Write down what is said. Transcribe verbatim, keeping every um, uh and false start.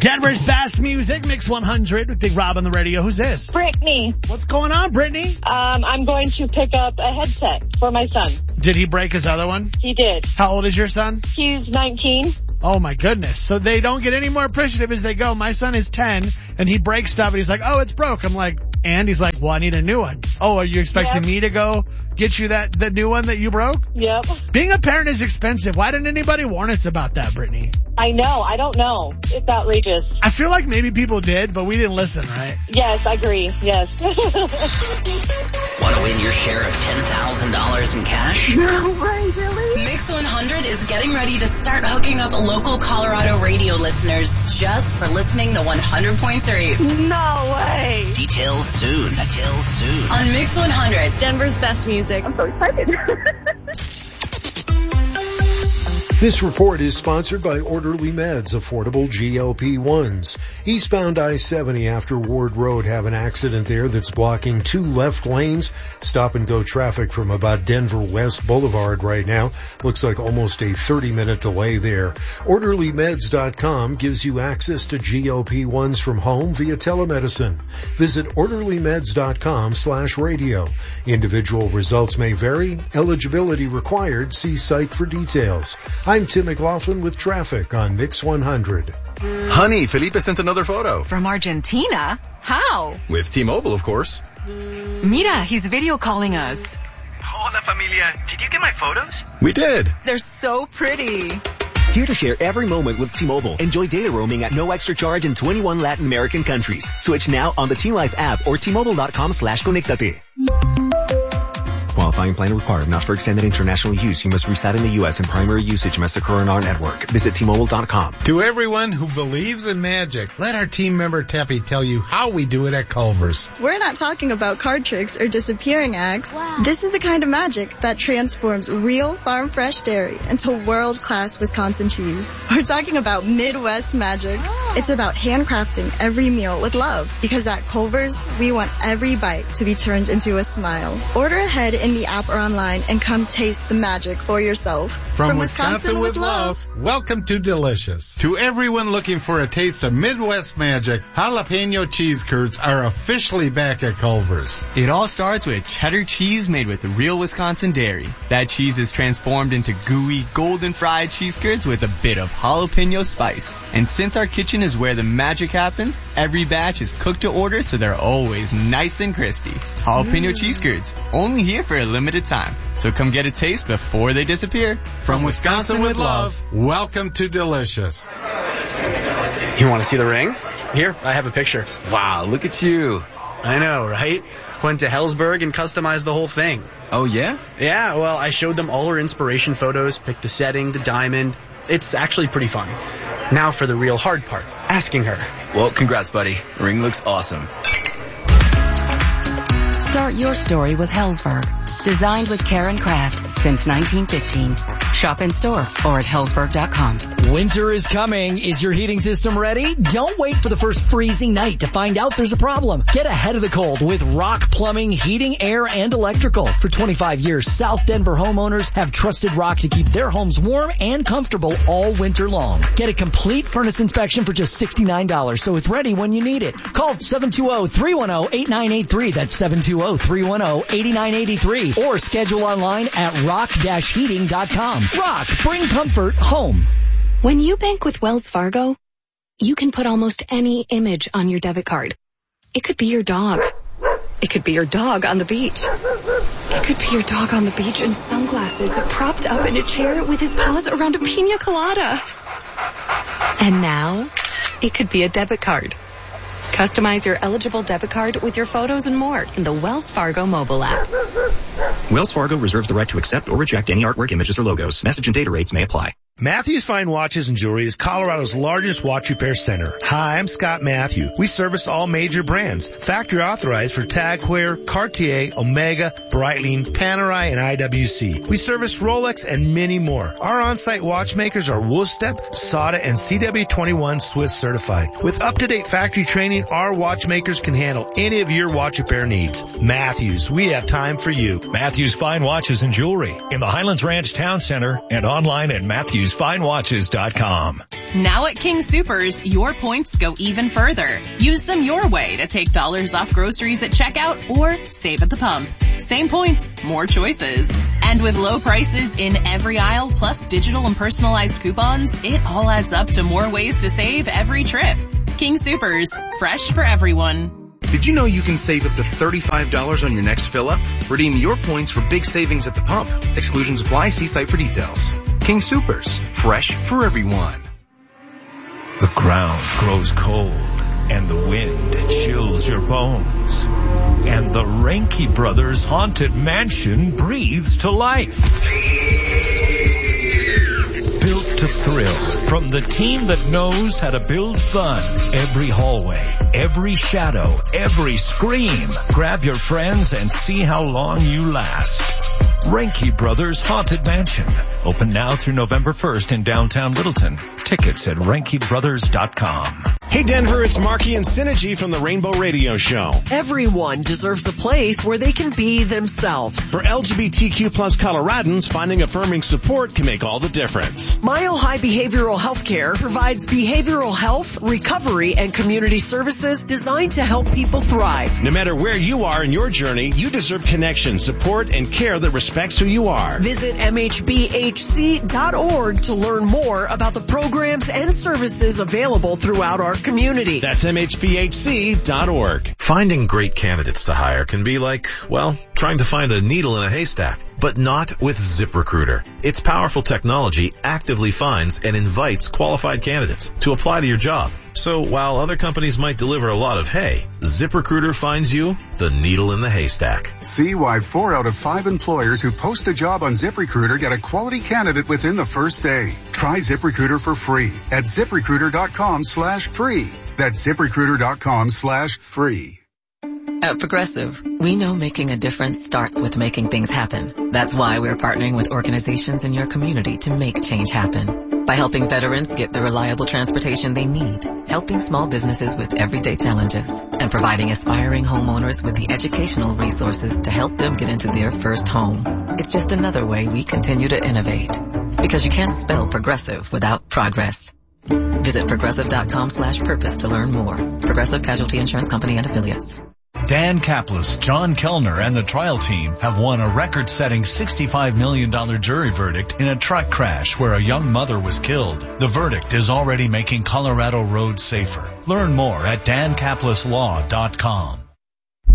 Denver's best music, Mix one hundred with Big Rob on the radio. Who's this? Brittany. What's going on, Brittany? Um, I'm going to pick up a headset for my son. Did he break his other one? He did. How old is your son? He's nineteen. Oh my goodness. So they don't get any more appreciative as they go. My son is ten and he breaks stuff and he's like, oh, it's broke. I'm like, and he's like, well, I need a new one. Oh, are you expecting Yep. me to go get you that, the new one that you broke? Yep. Being a parent is expensive. Why didn't anybody warn us about that, Brittany? I know. I don't know. It's outrageous. I feel like maybe people did, but we didn't listen, right? Yes, I agree. Yes. Want to win your share of ten thousand dollars in cash? No way, really? Mix one hundred is getting ready to start hooking up local Colorado radio listeners just for listening to one hundred point three. No way. Details soon. Details soon. On Mix one hundred, Denver's best music. I'm so excited. This report is sponsored by Orderly Meds, affordable G L P ones. Eastbound I seventy after Ward Road have an accident there that's blocking two left lanes. Stop and go traffic from about Denver West Boulevard right now. Looks like almost a thirty minute delay there. Orderly Meds dot com gives you access to G L P ones from home via telemedicine. Visit Orderly Meds dot com slash radio. Individual results may vary. Eligibility required. See site for details. I'm Tim McLaughlin with traffic on Mix one hundred. Honey, Felipe sent another photo. From Argentina? How? With T-Mobile, of course. Mira, he's video calling us. Hola, familia. Did you get my photos? We did. They're so pretty. Here to share every moment with T-Mobile. Enjoy data roaming at no extra charge in twenty-one Latin American countries. Switch now on the T-Life app or T-Mobile.com slash conectate. Qualifying plan required. Not for extended international use. You must reside in the U S and primary usage must occur on our network. Visit T Mobile dot com. To everyone who believes in magic, let our team member Teppy tell you how we do it at Culver's. We're not talking about card tricks or disappearing acts. Wow. This is the kind of magic that transforms real farm fresh dairy into world-class Wisconsin cheese. We're talking about Midwest magic. Oh. It's about handcrafting every meal with love, because at Culver's, we want every bite to be turned into a smile. Order ahead in the app or online and come taste the magic for yourself. From, From Wisconsin, Wisconsin with love, love, welcome to Delicious. To everyone looking for a taste of Midwest magic, jalapeno cheese curds are officially back at Culver's. It all starts with cheddar cheese made with real Wisconsin dairy. That cheese is transformed into gooey, golden fried cheese curds with a bit of jalapeno spice. And since our kitchen is where the magic happens, every batch is cooked to order so they're always nice and crispy. Jalapeno mm. cheese curds, only here for a limited time. So come get a taste before they disappear. From Wisconsin with love, welcome to Delicious. You want to see the ring? Here, I have a picture. Wow, look at you. I know, right? Went to Helzberg and customized the whole thing. Oh, yeah? Yeah, well, I showed them all her inspiration photos, picked the setting, the diamond. It's actually pretty fun. Now for the real hard part, asking her. Well, congrats, buddy. The ring looks awesome. Start your story with Helzberg. Designed with care and craft since nineteen fifteen. Shop in store or at Helzberg dot com. Winter is coming. Is your heating system ready? Don't wait for the first freezing night to find out there's a problem. Get ahead of the cold with Rock Plumbing, Heating, Air, and Electrical. For twenty-five years, South Denver homeowners have trusted Rock to keep their homes warm and comfortable all winter long. Get a complete furnace inspection for just sixty-nine dollars so it's ready when you need it. Call seven two zero, three one zero, eight nine eight three. That's seven two zero, three one zero, eight nine eight three. Or schedule online at rock dash heating dot com. Rock, bring comfort home. When you bank with Wells Fargo, you can put almost any image on your debit card. It could be your dog. It could be your dog on the beach. It could be your dog on the beach in sunglasses, propped up in a chair with his paws around a pina colada. And now, it could be a debit card. Customize your eligible debit card with your photos and more in the Wells Fargo mobile app. Wells Fargo reserves the right to accept or reject any artwork, images, or logos. Message and data rates may apply. Matthews Fine Watches and Jewelry is Colorado's largest watch repair center. Hi, I'm Scott Matthew. We service all major brands. Factory authorized for Tag Heuer, Cartier, Omega, Breitling, Panerai, and I W C. We service Rolex and many more. Our on-site watchmakers are Wolfstep, S A D A, and C W twenty-one Swiss certified. With up-to-date factory training, our watchmakers can handle any of your watch repair needs. Matthews, we have time for you. Matthews Fine Watches and Jewelry in the Highlands Ranch Town Center and online at Matthews use fine watches dot com. Now at King Soopers, your points go even further. Use them your way to take dollars off groceries at checkout or save at the pump. Same points, more choices. And with low prices in every aisle, plus digital and personalized coupons, it all adds up to more ways to save every trip. King Soopers, fresh for everyone. Did you know you can save up to thirty-five dollars on your next fill-up? Redeem your points for big savings at the pump. Exclusions apply. See site for details. King Soopers, fresh for everyone. The ground grows cold, and the wind chills your bones. And the Reinke Brothers Haunted Mansion breathes to life. Built to thrill from the team that knows how to build fun. Every hallway, every shadow, every scream. Grab your friends and see how long you last. Reinke Brothers Haunted Mansion. Open now through November first in downtown Littleton. Tickets at Reinke Brothers dot com. Hey Denver, it's Marky and Synergy from the Rainbow Radio Show. Everyone deserves a place where they can be themselves. For L G B T Q plus Coloradans, finding affirming support can make all the difference. Mile High Behavioral Health Care provides behavioral health, recovery, and community services designed to help people thrive. No matter where you are in your journey, you deserve connection, support, and care that respects who you are. Visit M H B H C dot org to learn more about the programs and services available throughout our community. That's M H B H C dot org. Finding great candidates to hire can be like, well, trying to find a needle in a haystack, but not with ZipRecruiter. Its powerful technology actively finds and invites qualified candidates to apply to your job. So while other companies might deliver a lot of hay, ZipRecruiter finds you the needle in the haystack. See why four out of five employers who post a job on ZipRecruiter get a quality candidate within the first day. Try ZipRecruiter for free at ZipRecruiter.com slash free. That's ZipRecruiter.com slash free. At Progressive, we know making a difference starts with making things happen. That's why we're partnering with organizations in your community to make change happen. By helping veterans get the reliable transportation they need, helping small businesses with everyday challenges, and providing aspiring homeowners with the educational resources to help them get into their first home. It's just another way we continue to innovate. Because you can't spell progressive without progress. Visit progressive.com slash purpose to learn more. Progressive Casualty Insurance Company and Affiliates. Dan Kaplis, John Kellner, and the trial team have won a record-setting sixty-five million dollars jury verdict in a truck crash where a young mother was killed. The verdict is already making Colorado roads safer. Learn more at dan kaplis law dot com.